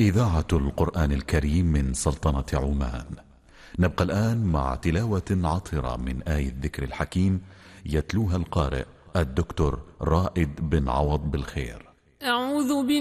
إذاعة القرآن الكريم من سلطنة عمان. نبقى الآن مع تلاوة عطرة من آية الذكر الحكيم يتلوها القارئ الدكتور رائد بن عوض بالخير. أعوذ بالله